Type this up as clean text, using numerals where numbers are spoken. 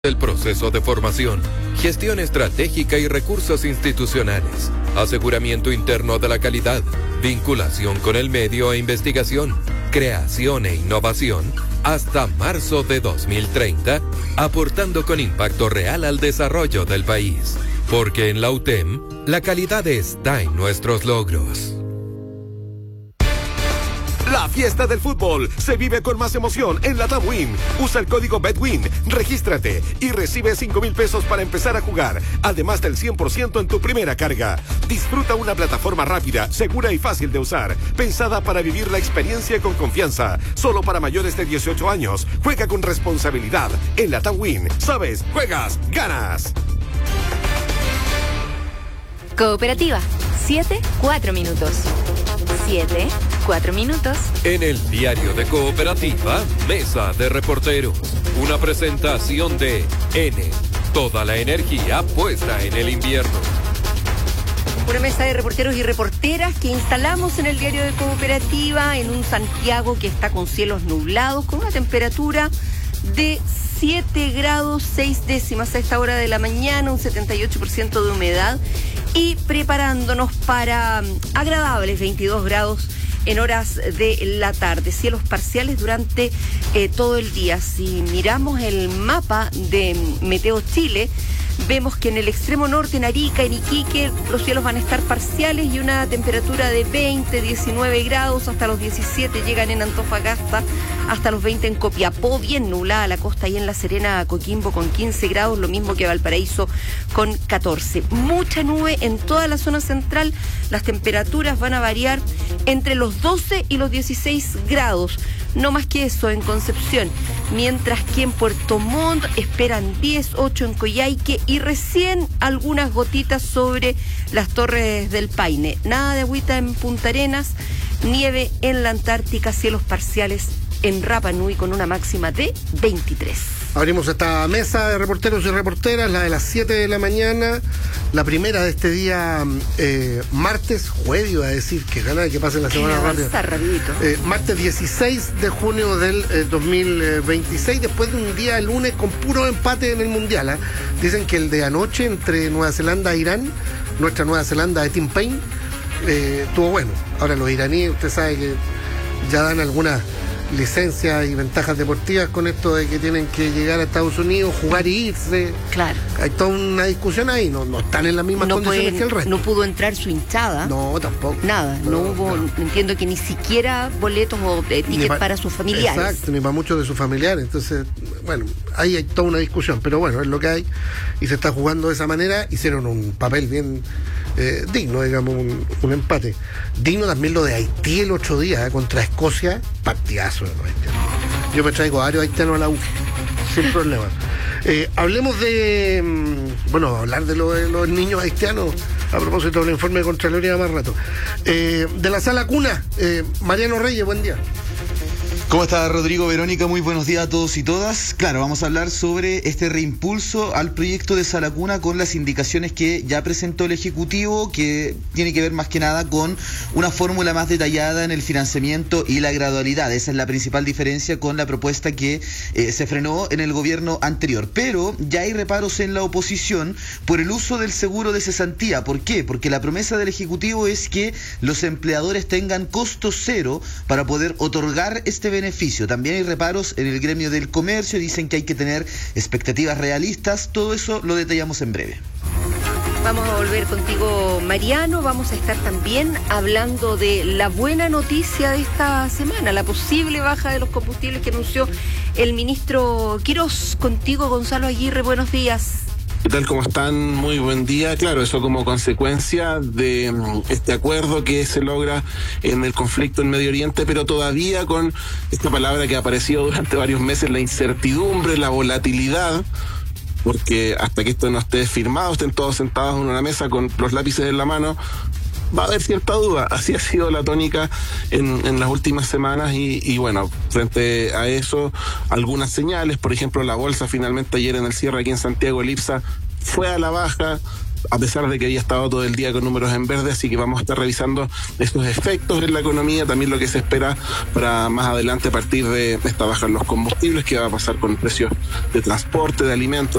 El proceso de formación, gestión estratégica y recursos institucionales, aseguramiento interno de la calidad, vinculación con el medio e investigación, creación e innovación, hasta marzo de 2030, aportando con impacto real al desarrollo del país. Porque en la UTEM, la calidad está en nuestros logros. La fiesta del fútbol se vive con más emoción en la TAM Win. Usa el código BETWIN, regístrate y recibe 5,000 pesos para empezar a jugar, además del 100% en tu primera carga. Disfruta una plataforma rápida, segura y fácil de usar, pensada para vivir la experiencia con confianza. Solo para mayores de 18 años. Juega con responsabilidad. En la TAM Win, sabes, juegas, ganas. Cooperativa, 7-4 minutos. 7-4 minutos. En el diario de Cooperativa, Mesa de Reporteros. Una presentación de N. Toda la energía puesta en el invierno. Una mesa de reporteros y reporteras que instalamos en el diario de Cooperativa en un Santiago que está con cielos nublados, con una temperatura de 7 grados 6 décimas a esta hora de la mañana, un 78% de humedad y preparándonos para agradables 22 grados en horas de la tarde. Cielos parciales durante todo el día. Si miramos el mapa de Meteo Chile, vemos que en el extremo norte, en Arica, en Iquique, los cielos van a estar parciales y una temperatura de 20, 19 grados, hasta los 17 llegan en Antofagasta, hasta los 20 en Copiapó, bien nublada la costa y en La Serena, Coquimbo con 15 grados, lo mismo que Valparaíso con 14. Mucha nube en toda la zona central, las temperaturas van a variar entre los 12 y los 16 grados. No más que eso en Concepción, mientras que en Puerto Montt esperan 10, 8 en Coyhaique y recién algunas gotitas sobre las Torres del Paine. Nada de agüita en Punta Arenas, nieve en la Antártica, cielos parciales en Rapa Nui con una máxima de 23. Abrimos esta mesa de reporteros y reporteras, la de las 7 de la mañana, la primera de este día martes, jueves iba a decir, que gana de que pase la semana rápida. Martes 16 de junio del 2026, después de un día el lunes con puro empate en el Mundial. Dicen que el de anoche entre Nueva Zelanda e Irán, nuestra Nueva Zelanda de Tim Payne, estuvo bueno. Ahora los iraníes, usted sabe que ya dan algunas licencias y ventajas deportivas con esto de que tienen que llegar a Estados Unidos, jugar y irse. Claro. Hay toda una discusión ahí, no están en las mismas condiciones que el resto. No pudo entrar su hinchada. No, tampoco. Nada, no hubo, entiendo que ni siquiera boletos o tickets para sus familiares. Exacto, ni para muchos de sus familiares. Entonces, bueno, ahí hay toda una discusión, pero bueno, es lo que hay y se está jugando de esa manera. Hicieron un papel bien digno, digamos, un empate. Digno también lo de Haití el 8 días contra Escocia, partidazo de los haitianos. Yo me traigo a varios haitianos a la U, sin problema. Hablemos de, hablar de los niños haitianos, a propósito del informe de Contraloría más rato. De la Sala Cuna, Mariano Reyes, buen día. ¿Cómo está, Rodrigo, Verónica? Muy buenos días a todos y todas. Claro, vamos a hablar sobre este reimpulso al proyecto de Sala Cuna con las indicaciones que ya presentó el Ejecutivo, que tiene que ver más que nada con una fórmula más detallada en el financiamiento y la gradualidad. Esa es la principal diferencia con la propuesta que se frenó en el gobierno anterior. Pero ya hay reparos en la oposición por el uso del seguro de cesantía. ¿Por qué? Porque la promesa del Ejecutivo es que los empleadores tengan costo cero para poder otorgar este beneficio. También hay reparos en el gremio del comercio, dicen que hay que tener expectativas realistas. Todo eso lo detallamos en breve. Vamos a volver contigo, Mariano. Vamos a estar también hablando de la buena noticia de esta semana, la posible baja de los combustibles que anunció el ministro Quirós. Contigo, Gonzalo Aguirre, buenos días. ¿Qué tal? ¿Cómo están? Muy buen día. Claro, eso como consecuencia de este acuerdo que se logra en el conflicto en Medio Oriente, pero todavía con esta palabra que ha aparecido durante varios meses, la incertidumbre, la volatilidad, porque hasta que esto no esté firmado, estén todos sentados en una mesa con los lápices en la mano, va a haber cierta duda. Así ha sido la tónica en las últimas semanas y bueno, frente a eso, algunas señales. Por ejemplo, la bolsa finalmente ayer en el cierre aquí en Santiago, el IPSA, fue a la baja, a pesar de que había estado todo el día con números en verde, así que vamos a estar revisando estos efectos en la economía, también lo que se espera para más adelante a partir de esta baja en los combustibles, que va a pasar con precios de transporte, de alimentos.